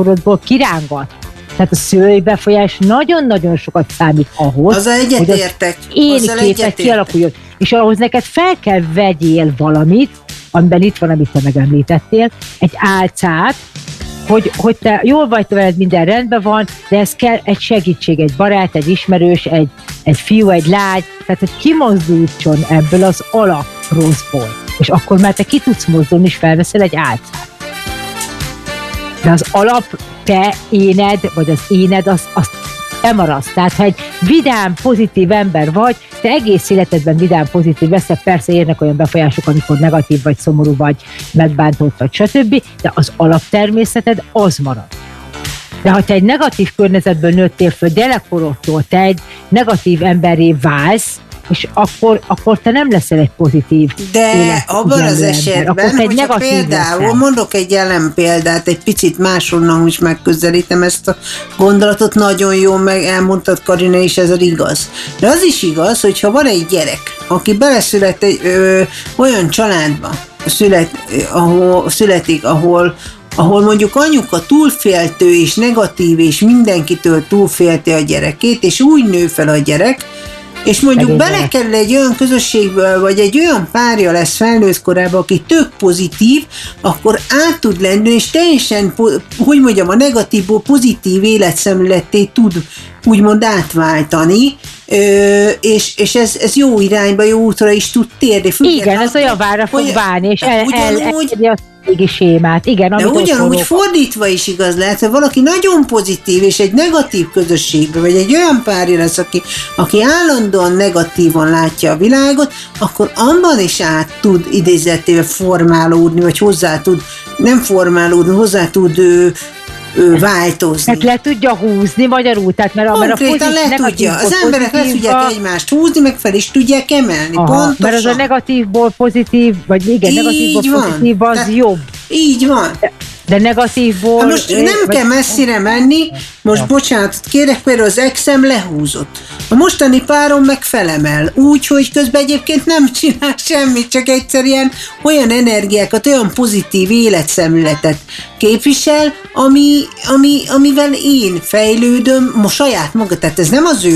életkorodból kirángat. Tehát a szülői befolyás nagyon-nagyon sokat számít ahhoz, azzal egyetértek. Én képet kialakuljon. És ahhoz neked fel kell vegyél valamit, amiben itt van, amit te megemlítettél, egy álcát, hogy te jól vagy veled, minden rendben van, de ez kell egy segítség, egy barát, egy ismerős, egy fiú, egy lány, tehát hogy kimozdultson ebből az alap rosszból. És akkor már te ki tudsz mozdulni, és felveszel egy álcát. De az alap te éned, vagy az éned, azt elmaradsz. Tehát, ha egy vidám, pozitív ember vagy, te egész életedben vidám, pozitív leszel, persze érnek olyan befolyások, amikor negatív vagy, szomorú vagy, megbántott vagy, stb., de az alaptermészeted az marad. De ha te egy negatív környezetből nőttél föl, gyerekkorodtól te egy negatív emberré válsz, és akkor te nem leszel egy pozitív. De abban az esetben, hogyha például, leszel. Mondok egy jelen példát, egy picit máshonnan is megközelítem ezt a gondolatot, nagyon jól meg elmondtad, Karina, és ez az igaz. De az is igaz, hogyha van egy gyerek, aki beleszület egy olyan családba születik, ahol mondjuk anyuka túlféltő és negatív, és mindenkitől túlfélti a gyerekét, és úgy nő fel a gyerek, és mondjuk belekerül egy olyan közösségből, vagy egy olyan párja lesz felnőtt korában, aki tök pozitív, akkor át tud lenni, és teljesen, hogy mondjam, a negatívból pozitív életszemléletté tud úgymond átváltani, és ez jó irányba, jó útra is tud térni. Igen, ez olyan várra fog válni, és elérni a régi sémát. Igen, de ugyanúgy fordítva is igaz lehet, hogy valaki nagyon pozitív, és egy negatív közösségbe, vagy egy olyan párja lesz, aki állandóan negatívan látja a világot, akkor abban is át tud idézettével formálódni, vagy hozzá tud, nem formálódni, hozzá tud változni. Tehát le tudja húzni magyarul, tehát mert konkrétan le tudja. Az emberek le tudják egymást húzni, meg fel is tudják emelni. Pontosan. Mert az a negatívból pozitív, vagy igen, negatívból pozitív az jobb. Így van. De negatívból... Most nem kell messzire menni, most bocsánatot kérek, például az exem lehúzott. A mostani párom meg felemel, úgy, hogy közben egyébként nem csinál semmit, csak egyszerűen olyan energiákat, olyan pozitív életszemléletet képvisel, amivel én fejlődöm most saját maga. Tehát ez nem az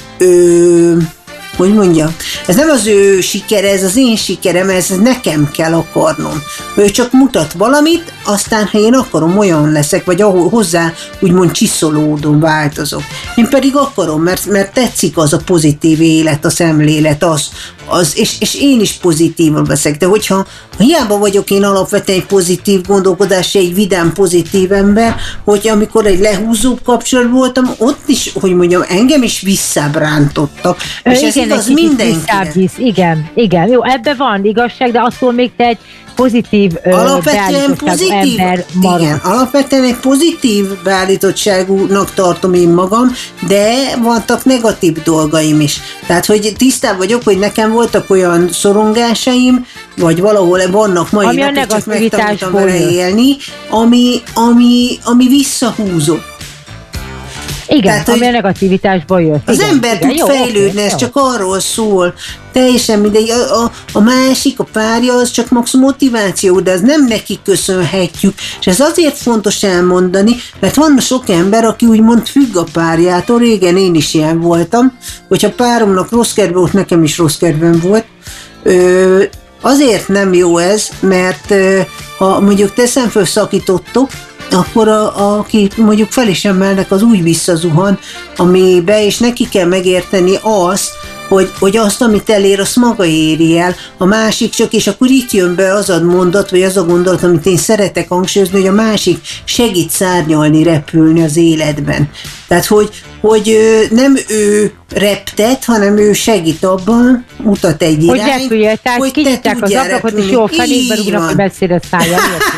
hogy mondja, ez nem az ő sikere, ez az én sikerem, ez nekem kell akarnom. Ő csak mutat valamit, aztán ha én akarom, olyan leszek, vagy ahol hozzá úgymond csiszolódom, változok. Én pedig akarom, mert tetszik az a pozitív élet, a szemlélet, és én is pozitívan veszek. De hogyha hiába vagyok én alapvetően egy pozitív gondolkodás, egy vidám, pozitív ember, hogy amikor egy lehúzóbb kapcsolat voltam, ott is, hogy mondjam, engem is visszábrántottak. És ez igaz mindenkinek. Igen, jó, ebbe van igazság, de attól még te egy pozitív alapvetően pozitív, ember marad. Igen, alapvetően egy pozitív beállítottságúnak tartom én magam, de vannak negatív dolgaim is. Tehát, hogy tisztában vagyok, hogy nekem voltak olyan szorongásaim, vagy valahol vannak mai napig, csak megtanultam vele élni, ami visszahúzó. Igen, tehát, ami a negativitásból jött. Az ember tud fejlődni, ez csak arról szól. Teljesen mindegy. A másik, a párja, az csak max motiváció, de az nem neki köszönhetjük. És ez azért fontos elmondani, mert van sok ember, aki úgymond függ a párjától. Régen én is ilyen voltam, hogyha páromnak rossz kedve volt, nekem is rossz kedvem volt. Azért nem jó ez, mert ha mondjuk teszem föl szakítottok, akkor aki mondjuk fel is emelnek, az úgy visszazuhan, amibe, és neki kell megérteni azt, hogy azt, amit elér, azt maga éri el, a másik csak, és akkor itt jön be az a mondat, vagy az a gondolat, amit én szeretek hangsúlyozni, hogy a másik segít szárnyalni, repülni az életben. Tehát, hogy nem ő reptet, hanem ő segít abban, mutat egy irányt, hogy repüljél, tehát kinyitják az ablakot, és jól felékbe rúgnak, hogy messzire szállja.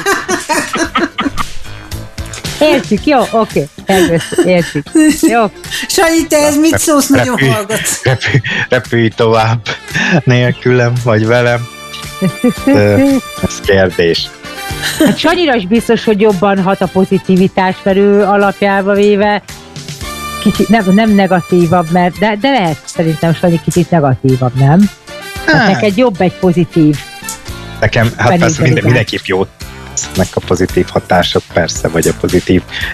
Értjük, jó? Oké. Értjük. Jó. Sanyi, te ez mit szólsz, nagyon hallgatsz? Repülj tovább nélkülem, vagy velem. Ez kérdés. Hát Sanyira is biztos, hogy jobban hat a pozitivitás, mert ő alapjába véve kicsit, nem negatívabb, mert de lehet szerintem Sanyi kicsit negatívabb, nem? Hát neked jobb egy pozitív. Nekem, hát persze mindenképp jót meg a pozitív hatások, persze, vagy a pozitív